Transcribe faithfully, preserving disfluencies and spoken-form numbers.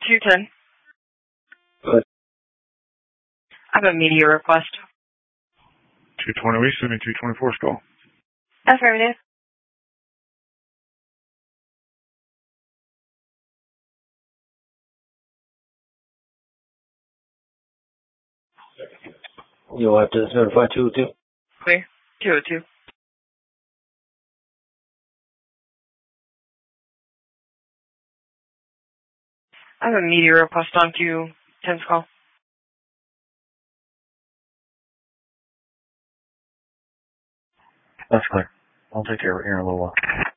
two ten. Good. I have a media request. two twenty East, send me two twenty-four call. Affirmative. You'll have to certify two oh two. Clear. two oh two. I have a media request on two ten's call. That's clear. I'll take care of it here in a little while.